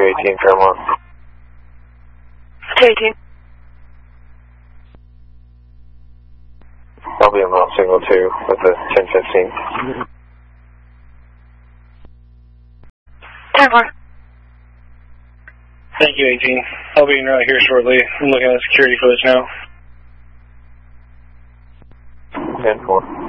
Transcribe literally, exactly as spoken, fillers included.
eighteen, Fairmont. two eighteen. I'll be in Mount Signal two with the ten fifteen. ten four. Thank you, eighteen. I'll be in right here shortly. I'm looking at security footage now. ten four.